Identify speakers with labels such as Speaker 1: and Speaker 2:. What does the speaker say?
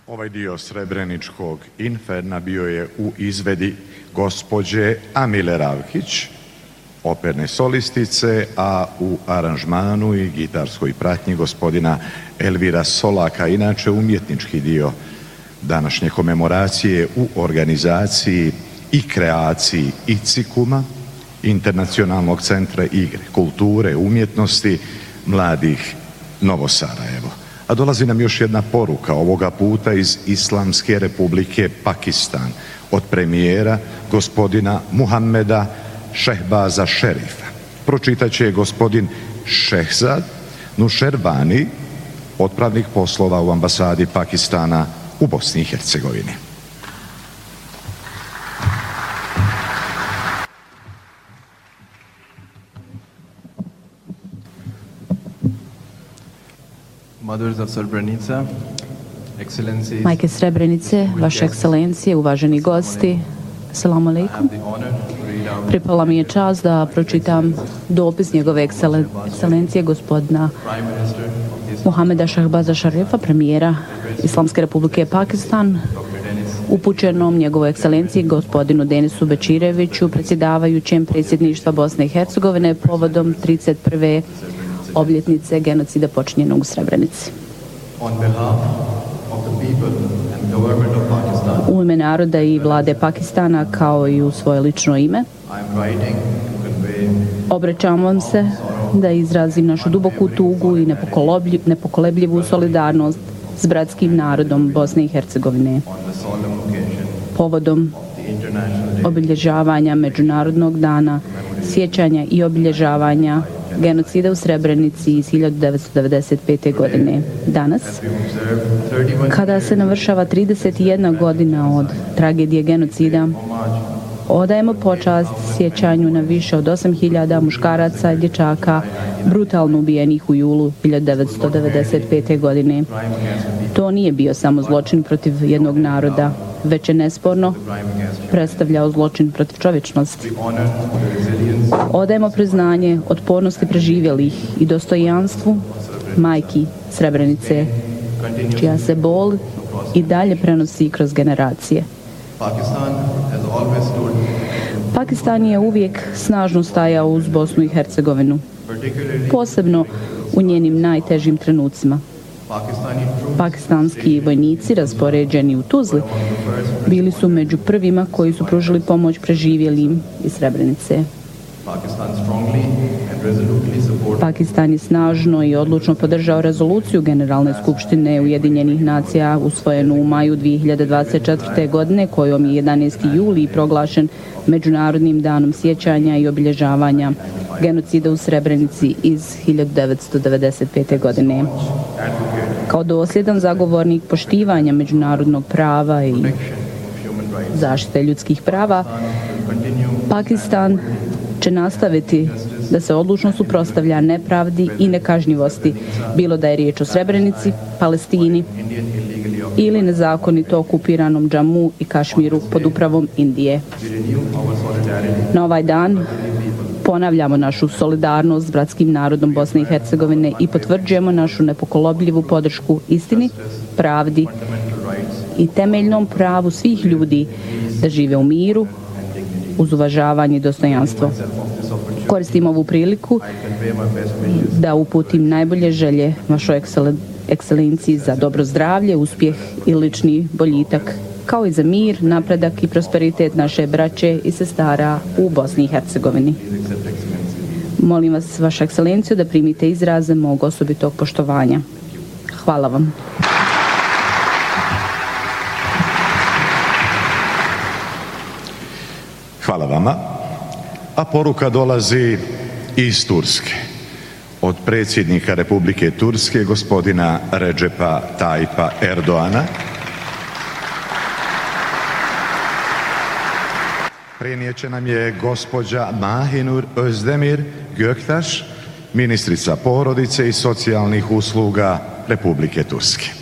Speaker 1: Ovaj dio Srebreničkog inferna bio je u izvedi gospođe Amile Ravkić, operne solistice, a u aranžmanu i gitarskoj pratnji gospodina Elvira Solaka, inače umjetnički dio današnje komemoracije u organizaciji i kreaciji ICIKUM-a, Internacionalnog centra igre, kulture, umjetnosti mladih Novo Sarajevo. A dolazi nam još jedna poruka, ovoga puta iz Islamske republike Pakistan, od premijera gospodina Muhammeda Šehbaza Šerifa. Pročitat će gospodin Šehzad Nušerbani, otpravnik poslova u ambasadi Pakistana u Bosni i Hercegovini.
Speaker 2: Majke Srebrenice, Vaše ekscelencije, uvaženi gosti, assalamu alaikum. Pripala mi je čast da pročitam dopis njegove ekscelencije gospodina Muhammeda Šehbaza Šerifa, premijera Islamske republike Pakistan, upućenom njegovoj ekscelenciji gospodinu Denisu Bečireviću, predsjedavajućem predsjedništva Bosne i Hercegovine povodom 31. obljetnice genocida počinjenog u Srebrenici. U ime naroda i vlade Pakistana, kao i u svoje lično ime, obraćam vam se da izrazim našu duboku tugu i nepokolebljivu solidarnost s bratskim narodom Bosne i Hercegovine povodom obilježavanja Međunarodnog dana sjećanja i obilježavanja genocida u Srebrenici iz 1995. godine. Danas, kada se navršava 31 godina od tragedije genocida, odajemo počast sjećanju na više od 8.000 muškaraca i dječaka brutalno ubijenih u julu 1995. godine. To nije bio samo zločin protiv jednog naroda, već je nesporno predstavljao zločin protiv čovječnosti. Odajemo priznanje otpornosti preživjelih i dostojanstvu majki Srebrenice, čija se bol i dalje prenosi kroz generacije. Pakistan je uvijek snažno stajao uz Bosnu i Hercegovinu, posebno u njenim najtežim trenucima. Pakistanski vojnici raspoređeni u Tuzli bili su među prvima koji su pružili pomoć preživjelim iz Srebrenice. Pakistan je snažno i odlučno podržao rezoluciju Generalne skupštine Ujedinjenih nacija usvojenu u maju 2024. godine, kojom je 11. juli proglašen Međunarodnim danom sjećanja i obilježavanja genocida u Srebrenici iz 1995. godine. Kao dosljedan zagovornik poštivanja međunarodnog prava i zaštite ljudskih prava, Pakistan će nastaviti da se odlučno suprotstavlja nepravdi i nekažnjivosti, bilo da je riječ o Srebrenici, Palestini ili nezakonito okupiranom Džamu i Kašmiru pod upravom Indije. Na ovaj dan ponavljamo našu solidarnost s bratskim narodom Bosne i Hercegovine i potvrđujemo našu nepokolebljivu podršku istini, pravdi i temeljnom pravu svih ljudi da žive u miru, uz uvažavanje i dostojanstvo. Koristim ovu priliku da uputim najbolje želje vašoj ekscelenciji za dobro zdravlje, uspjeh i lični boljitak, kao i za mir, napredak i prosperitet naše braće i sestara u Bosni i Hercegovini. Molim vas, vaša ekscelencijo, da primite izraze mog osobitog poštovanja. Hvala vam.
Speaker 1: Hvala vama. A poruka dolazi iz Turske, od predsjednika Republike Turske, gospodina Recepa Tayyipa Erdoğana. Prenijeće nam je gospođa Mahinur Özdemir Göktaş, ministrica porodice i socijalnih usluga Republike Turske.